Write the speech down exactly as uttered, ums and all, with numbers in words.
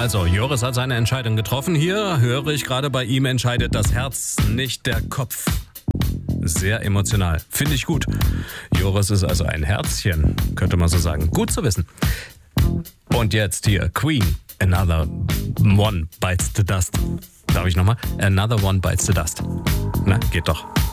Also, Joris hat seine Entscheidung getroffen. Hier höre ich gerade, bei ihm entscheidet das Herz, nicht der Kopf. Sehr emotional. Finde ich gut. Joris ist also ein Herzchen, könnte man so sagen. Gut zu wissen. Und jetzt hier, Queen, Another One Bites the Dust. Darf ich nochmal? Another One Bites the Dust. Na, geht doch.